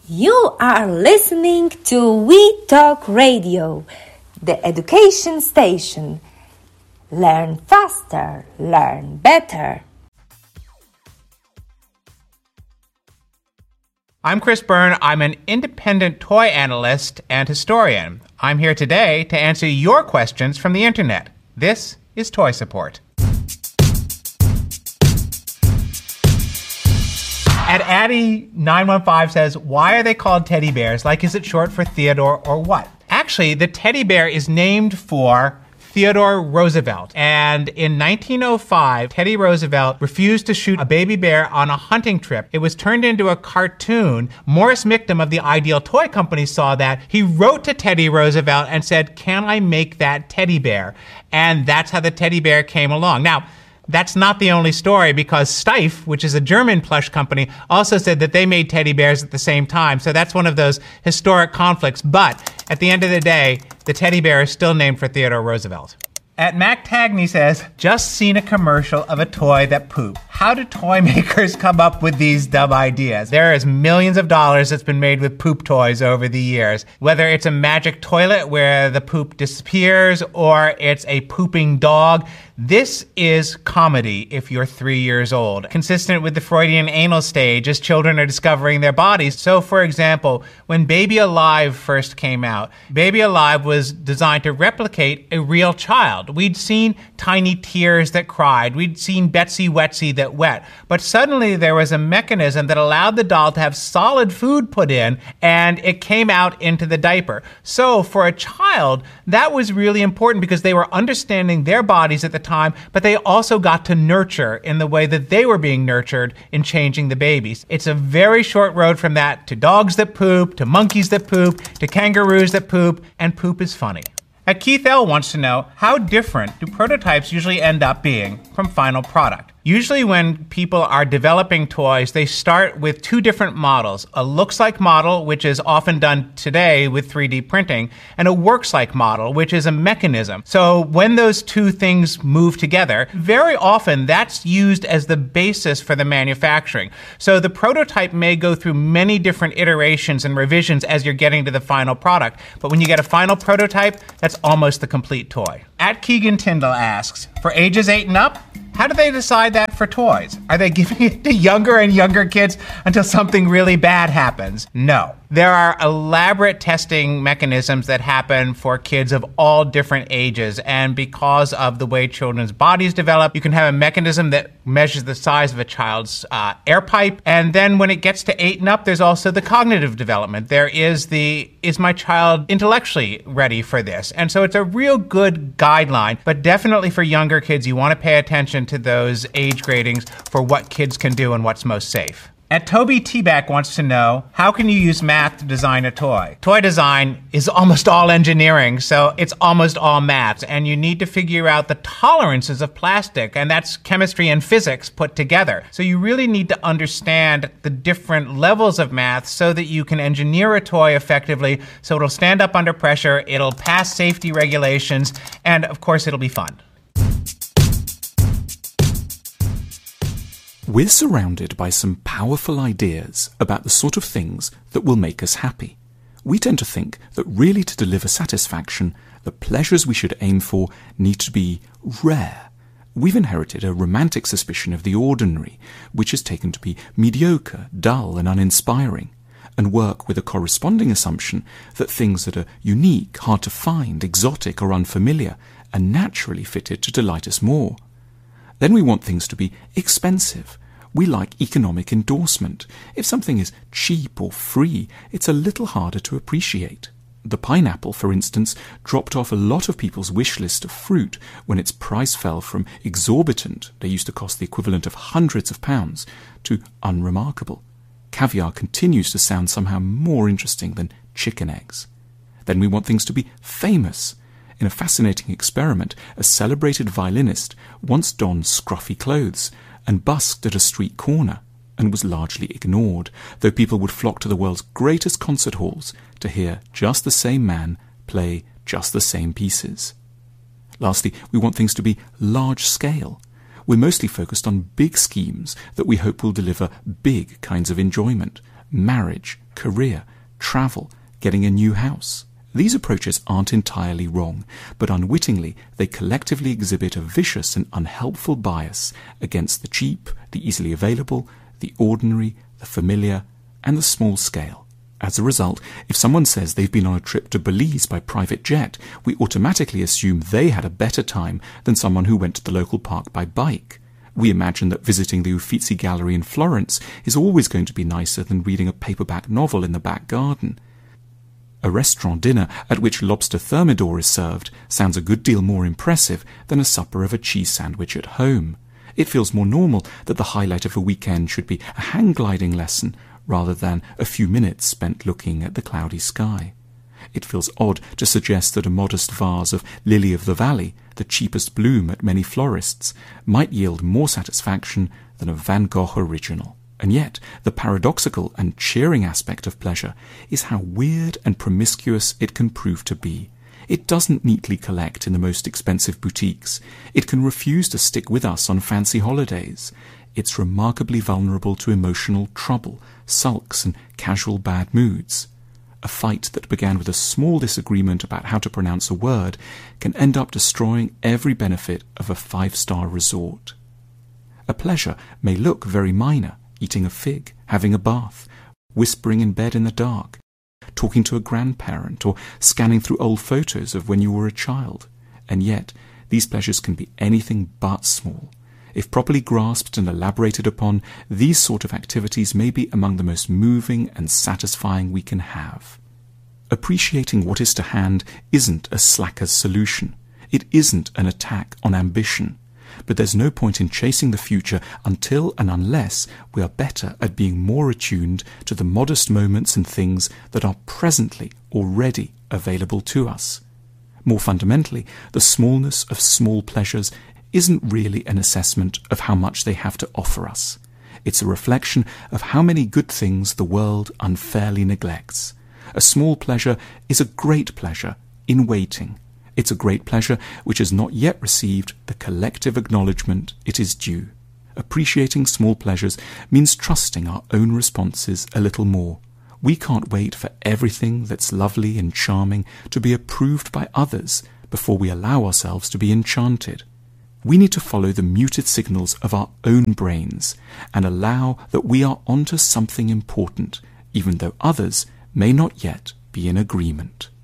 You are listening to We Talk Radio, the education station. Learn faster, learn better. I'm Chris Byrne. I'm an independent toy analyst and historian. I'm here today to answer your questions from the internet. This is Toy Support. At Addie915 says, why are they called teddy bears? Like, is it short for Theodore or what? Actually, the teddy bear is named for Theodore Roosevelt. And in 1905, Teddy Roosevelt refused to shoot a baby bear on a hunting trip. It was turned into a cartoon. Morris Michtom of the Ideal Toy Company saw that. He wrote to Teddy Roosevelt and said, can I make that teddy bear? And that's how the teddy bear came along. Now, that's not the only story, because Steiff, which is a German plush company, also said that they made teddy bears at the same time. So that's one of those historic conflicts. But at the end of the day, the teddy bear is still named for Theodore Roosevelt. At Mac Tagney says, just seen a commercial of a toy that pooped. How do toy makers come up with these dumb ideas? There is millions of dollars that's been made with poop toys over the years. Whether it's a magic toilet where the poop disappears or it's a pooping dog, this is comedy if you're 3 years old. Consistent with the Freudian anal stage as children are discovering their bodies. So, for example, when Baby Alive first came out, Baby Alive was designed to replicate a real child. We'd seen tiny tears that cried. We'd seen Betsy Wetsy that wet. But suddenly there was a mechanism that allowed the doll to have solid food put in, and it came out into the diaper. So for a child, that was really important because they were understanding their bodies at the time, but they also got to nurture in the way that they were being nurtured in changing the babies. It's a very short road from that to dogs that poop, to monkeys that poop, to kangaroos that poop, and poop is funny. Keith L. wants to know, how different do prototypes usually end up being from final product? Usually when people are developing toys, they start with two different models. A looks-like model, which is often done today with 3D printing, and a works-like model, which is a mechanism. So when those two things move together, very often that's used as the basis for the manufacturing. So the prototype may go through many different iterations and revisions as you're getting to the final product. But when you get a final prototype, that's almost the complete toy. At Keegan Tyndall asks, for ages 8 and up, how do they decide that for toys? Are they giving it to younger and younger kids until something really bad happens? No. There are elaborate testing mechanisms that happen for kids of all different ages, and because of the way children's bodies develop, you can have a mechanism that measures the size of a child's air pipe, and then when it gets to 8 and up, there's also the cognitive development. There is is my child intellectually ready for this? And so it's a real good guideline, but definitely for younger kids, you want to pay attention to those age gradings for what kids can do and what's most safe. At Toby T-Back wants to know, how can you use math to design a toy? Toy design is almost all engineering, so it's almost all math, and you need to figure out the tolerances of plastic, and that's chemistry and physics put together. So you really need to understand the different levels of math so that you can engineer a toy effectively, so it'll stand up under pressure, it'll pass safety regulations, and of course it'll be fun. We're surrounded by some powerful ideas about the sort of things that will make us happy. We tend to think that really to deliver satisfaction, the pleasures we should aim for need to be rare. We've inherited a romantic suspicion of the ordinary, which is taken to be mediocre, dull, and uninspiring, and work with a corresponding assumption that things that are unique, hard to find, exotic, or unfamiliar are naturally fitted to delight us more. Then we want things to be expensive. We like economic endorsement. If something is cheap or free, it's a little harder to appreciate. The pineapple, for instance, dropped off a lot of people's wish list of fruit when its price fell from exorbitant, they used to cost the equivalent of hundreds of pounds, to unremarkable. Caviar continues to sound somehow more interesting than chicken eggs. Then we want things to be famous. In a fascinating experiment, a celebrated violinist once donned scruffy clothes and busked at a street corner and was largely ignored, though people would flock to the world's greatest concert halls to hear just the same man play just the same pieces. Lastly, we want things to be large scale. We're mostly focused on big schemes that we hope will deliver big kinds of enjoyment. marriage, career, travel, getting a new house. These approaches aren't entirely wrong, but unwittingly they collectively exhibit a vicious and unhelpful bias against the cheap, the easily available, the ordinary, the familiar, and the small scale. As a result, if someone says they've been on a trip to Belize by private jet, we automatically assume they had a better time than someone who went to the local park by bike. We imagine that visiting the Uffizi Gallery in Florence is always going to be nicer than reading a paperback novel in the back garden. A restaurant dinner at which lobster thermidor is served sounds a good deal more impressive than a supper of a cheese sandwich at home. It feels more normal that the highlight of a weekend should be a hang gliding lesson rather than a few minutes spent looking at the cloudy sky. It feels odd to suggest that a modest vase of lily of the valley, the cheapest bloom at many florists, might yield more satisfaction than a Van Gogh original. And yet, the paradoxical and cheering aspect of pleasure is how weird and promiscuous it can prove to be. It doesn't neatly collect in the most expensive boutiques. It can refuse to stick with us on fancy holidays. It's remarkably vulnerable to emotional trouble, sulks, and casual bad moods. A fight that began with a small disagreement about how to pronounce a word can end up destroying every benefit of a 5-star resort. A pleasure may look very minor, eating a fig, having a bath, whispering in bed in the dark, talking to a grandparent, or scanning through old photos of when you were a child. And yet, these pleasures can be anything but small. If properly grasped and elaborated upon, these sort of activities may be among the most moving and satisfying we can have. Appreciating what is to hand isn't a slacker's solution. It isn't an attack on ambition. But there's no point in chasing the future until and unless we are better at being more attuned to the modest moments and things that are presently already available to us. More fundamentally, the smallness of small pleasures isn't really an assessment of how much they have to offer us. It's a reflection of how many good things the world unfairly neglects. A small pleasure is a great pleasure in waiting. It's a great pleasure which has not yet received the collective acknowledgement it is due. Appreciating small pleasures means trusting our own responses a little more. We can't wait for everything that's lovely and charming to be approved by others before we allow ourselves to be enchanted. We need to follow the muted signals of our own brains and allow that we are onto something important, even though others may not yet be in agreement.